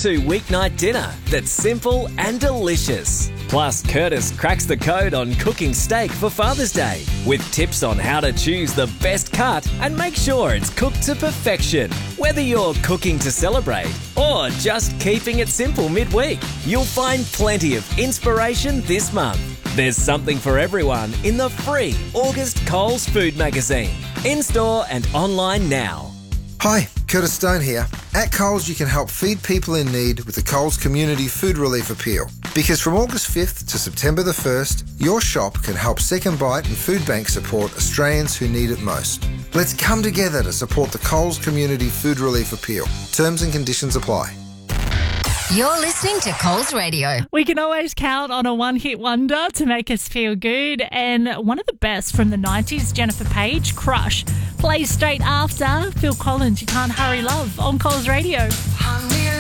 go-to weeknight dinner that's simple and delicious. Plus, Curtis cracks the code on cooking steak for Father's Day with tips on how to choose the best cut and make sure it's cooked to perfection. Whether you're cooking to celebrate or just keeping it simple midweek, you'll find plenty of inspiration this month. There's something for everyone in the free August Coles Food Magazine. In-store and online now. Hi, Curtis Stone here. At Coles, you can help feed people in need with the Coles Community Food Relief Appeal. Because from August 5th to September the 1st, your shop can help Second Bite and Food Bank support Australians who need it most. Let's come together to support the Coles Community Food Relief Appeal. Terms and conditions apply. You're listening to Coles Radio. We can always count on a one-hit wonder to make us feel good. And one of the best from the 90s, Jennifer Page, Crush, plays straight after Phil Collins, You Can't Hurry Love on Coles Radio. Honey.